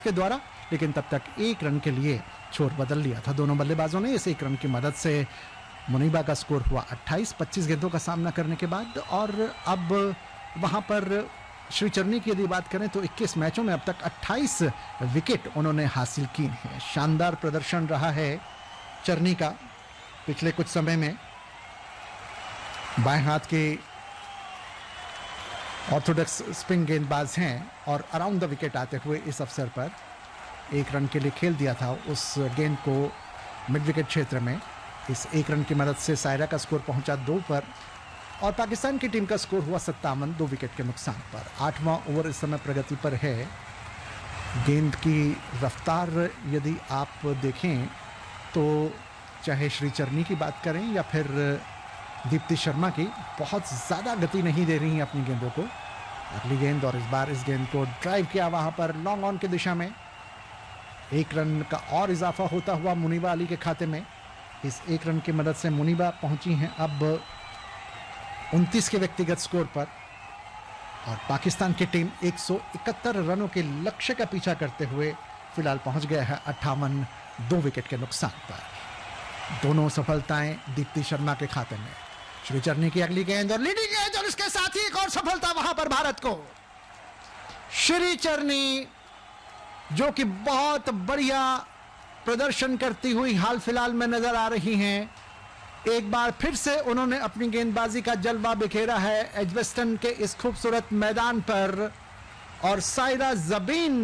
के द्वारा, लेकिन तब तक एक रन के लिए छोर बदल लिया था दोनों बल्लेबाजों ने। इस एक रन की मदद से मुनीबा का स्कोर हुआ 28, 25 गेंदों का सामना करने के बाद। और अब वहां पर श्री चरनी की यदि बात करें तो 21 मैचों में अब तक 28 विकेट उन्होंने हासिल की हैं। शानदार प्रदर्शन रहा है चरनी का पिछले कुछ समय में। बाएं हाथ के ऑर्थोडॉक्स स्पिन गेंदबाज हैं और अराउंड द विकेट आते हुए इस अवसर पर एक रन के लिए खेल दिया था उस गेंद को मिड विकेट क्षेत्र में। इस एक रन की मदद से सायरा का स्कोर पहुंचा 2 पर और पाकिस्तान की टीम का स्कोर हुआ 57, 2 विकेट के नुकसान पर। 8वां ओवर इस समय प्रगति पर है। गेंद की रफ्तार यदि आप देखें तो चाहे श्री चरनी की बात करें या फिर दीप्ति शर्मा की, बहुत ज़्यादा गति नहीं दे रही हैं अपनी गेंदों को। अगली गेंद और इस बार इस गेंद को ड्राइव किया वहाँ पर लॉन्ग ऑन की दिशा में। एक रन का और इजाफा होता हुआ मुनीबा अली के खाते में। इस एक रन की मदद से मुनीबा पहुंची हैं अब 29 के व्यक्तिगत स्कोर पर और पाकिस्तान की टीम 171 रनों के लक्ष्य का पीछा करते हुए फिलहाल पहुंच गया है 58, 2 विकेट के नुकसान पर। दोनों सफलताएं दीप्ति शर्मा के खाते में। श्री चरनी की अगली गेंद और लीडिंग गेंद और इसके साथ ही एक और सफलता वहां पर भारत को। श्री चरनी जो कि बहुत बढ़िया प्रदर्शन करती हुई हाल फिलहाल में नजर आ रही हैं। एक बार फिर से उन्होंने अपनी गेंदबाजी का जलवा बिखेरा है एजबेस्टन के इस खूबसूरत मैदान पर। और सायरा ज़बीन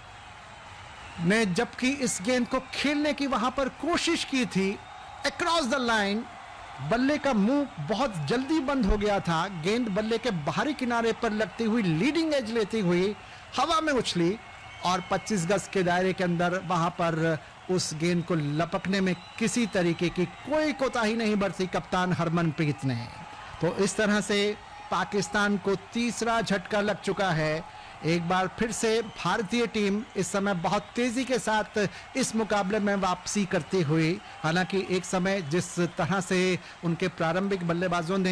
ने जबकि इस गेंद को खेलने की वहां पर कोशिश की थी अक्रॉस द लाइन, बल्ले का मुंह बहुत जल्दी बंद हो गया था। गेंद बल्ले के बाहरी किनारे पर लगती हुई लीडिंग एज लेती हुई हवा में उछली और 25 गज के दायरे के अंदर वहां पर उस गेंद को लपकने में किसी तरीके की कोई कोताही नहीं बरती कप्तान हरमनप्रीत ने। तो इस तरह से पाकिस्तान को तीसरा झटका लग चुका है। एक बार फिर से भारतीय टीम इस समय बहुत तेजी के साथ इस मुकाबले में वापसी करती हुई, हालांकि एक समय जिस तरह से उनके प्रारंभिक बल्लेबाजों ने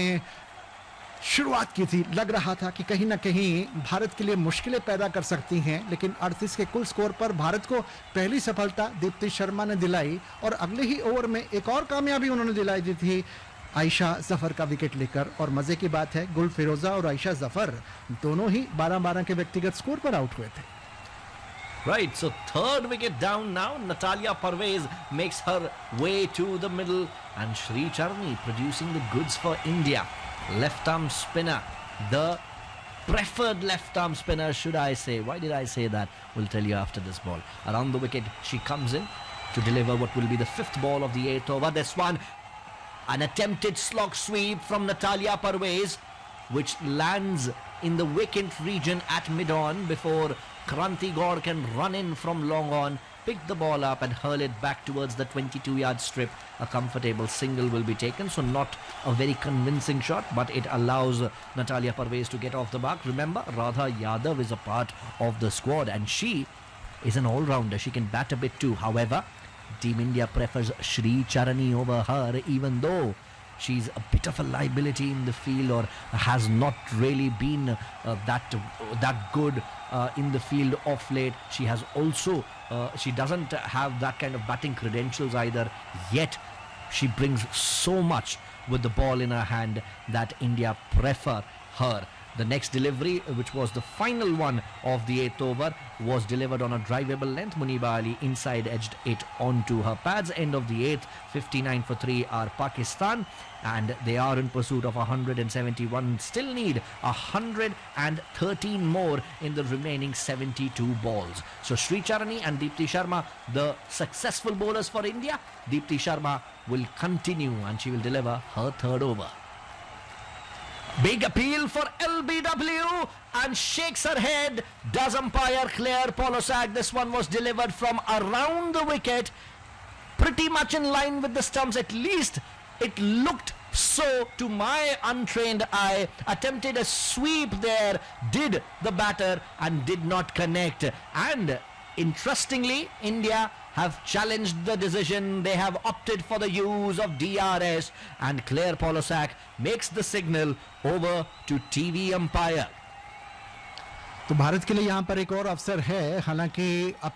शुरुआत की थी, लग रहा था कि कहीं ना कहीं भारत के लिए मुश्किलें पैदा कर सकती हैं, लेकिन 38 के कुल स्कोर पर भारत को पहली सफलता दीप्ति शर्मा ने दिलाई और अगले ही ओवर में एक और कामयाबी उन्होंने दिलाई दी थी आयशा जफर का विकेट लेकर। और मजे की बात है गुल फिरोजा और आयशा जफर दोनों ही 12-12 के व्यक्तिगत स्कोर पर आउट हुए थे। Right, so third wicket down now. Natalia Parvez makes her way to the middle and Shri Charni producing the goods for India. Left arm spinner, the preferred left arm spinner, should I say. Why did I say that? We'll tell you after this ball. Around the wicket she comes in to deliver what will be the 5th ball of the 8th over. This one, an attempted slog sweep from Natalia Parvez, which lands in the vacant region at mid-on before Kranti Gaur can run in from long on, pick the ball up and hurl it back towards the 22-yard strip. A comfortable single will be taken, so not a very convincing shot, but it allows Natalia Parvez to get off the mark. Remember, Radha Yadav is a part of the squad and she is an all-rounder. She can bat a bit too. However, Team India prefers Shri Charani over her, even though she's a bit of a liability in the field or has not really been that good in the field of late. She has also she doesn't have that kind of batting credentials either, yet she brings so much with the ball in her hand that India prefer her. The next delivery, which was the final one of the 8th over, was delivered on a drivable length. Muniba Ali inside edged it onto her pads. End of the 8th, 59 for 3 are Pakistan, and they are in pursuit of 171. Still need 113 more in the remaining 72 balls. So Shri Charani and Deepti Sharma, the successful bowlers for India. Deepti Sharma will continue and she will deliver her 3rd over. Big appeal for LBW and shakes her head. Does umpire Claire Polosak. This one was delivered from around the wicket, pretty much in line with the stumps. At least it looked so to my untrained eye. Attempted a sweep there, did the batter and did not connect. And interestingly, India have challenged the decision. They have opted for the use of DRS, and Claire Polosak makes the signal over to TV umpire. तो भारत के लिए यहाँ पर एक और अवसर है, हालांकि अब